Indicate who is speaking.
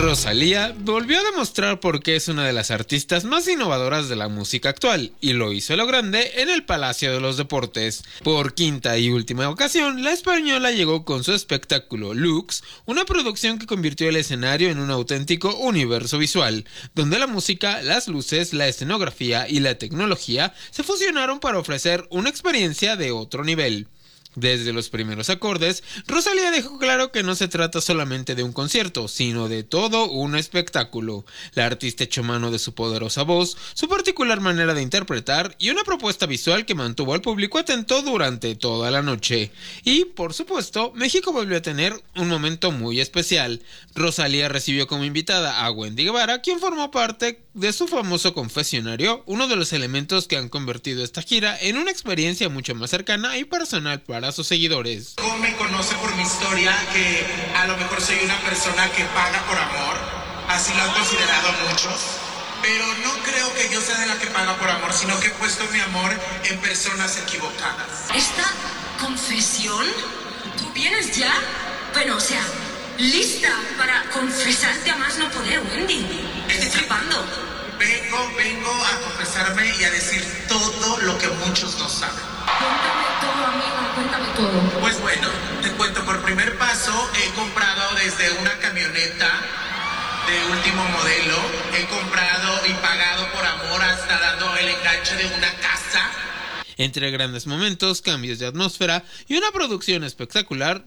Speaker 1: Rosalía volvió a demostrar por qué es una de las artistas más innovadoras de la música actual, y lo hizo a lo grande en el Palacio de los Deportes. Por quinta y última ocasión, la española llegó con su espectáculo Lux, una producción que convirtió el escenario en un auténtico universo visual, donde la música, las luces, la escenografía y la tecnología se fusionaron para ofrecer una experiencia de otro nivel. Desde los primeros acordes, Rosalía dejó claro que no se trata solamente de un concierto, sino de todo un espectáculo. La artista echó mano de su poderosa voz, su particular manera de interpretar y una propuesta visual que mantuvo al público atento durante toda la noche. Y, por supuesto, México volvió a tener un momento muy especial. Rosalía recibió como invitada a Wendy Guevara, quien formó parte de su famoso confesionario, uno de los elementos que han convertido esta gira en una experiencia mucho más cercana y personal para sus seguidores.
Speaker 2: Me conoce por mi historia, que a lo mejor soy una persona que paga por amor, así lo han considerado muchos, pero no creo que yo sea de la que paga por amor, sino que he puesto mi amor en personas equivocadas.
Speaker 3: ¿Esta confesión? ¿Tú vienes ya? Bueno, o sea, lista para confesarte a más no poder, Wendy. Estoy flipando.
Speaker 2: Vengo a confesarme y a decir todo lo que muchos no saben.
Speaker 3: Cuéntame todo, amiga, cuéntame todo.
Speaker 2: Pues bueno, te cuento, por primer paso he comprado desde una camioneta de último modelo, he comprado y pagado por amor hasta dando el enganche de una casa.
Speaker 1: Entre grandes momentos, cambios de atmósfera y una producción espectacular,